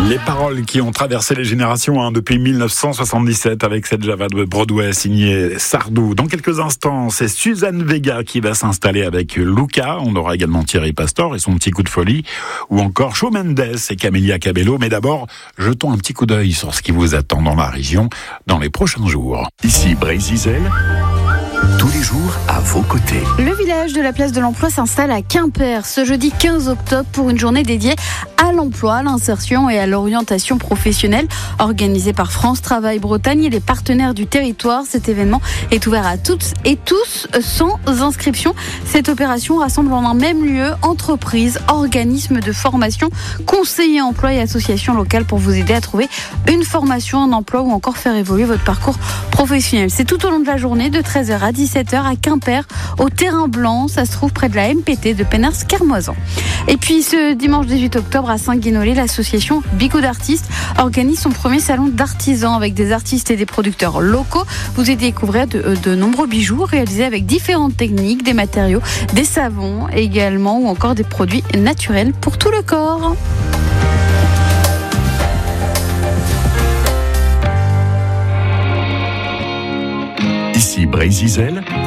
Les paroles qui ont traversé les générations depuis 1977 avec cette Java de Broadway signée Sardou. Dans quelques instants, c'est Suzanne Vega qui va s'installer avec Luca. On aura également Thierry Pastor et son petit coup de folie, ou encore Shawn Mendes et Camila Cabello. Mais d'abord, jetons un petit coup d'œil sur ce qui vous attend dans la région dans les prochains jours. Ici Brésil, tous les jours à vos côtés. Le village de la place de l'emploi s'installe à Quimper ce jeudi 15 octobre pour une journée dédiée à l'emploi, à l'insertion et à l'orientation professionnelle organisée par France Travail Bretagne et les partenaires du territoire. Cet événement est ouvert à toutes et tous sans inscription. Cette opération rassemble en un même lieu entreprises, organismes de formation, conseillers emploi et associations locales pour vous aider à trouver une formation, un emploi ou encore faire évoluer votre parcours professionnel. C'est tout au long de la journée de 13h à 17h à Quimper, au Terrain Blanc. Ça se trouve près de la MPT de Pénars-Kermoisan. Et puis ce dimanche 18 octobre à Saint-Guinolé, l'association Bigot d'artistes organise son premier salon d'artisans avec des artistes et des producteurs locaux. Vous y découvrez de nombreux bijoux réalisés avec différentes techniques, des matériaux, des savons également ou encore des produits naturels pour tout le corps. Ici Brésil,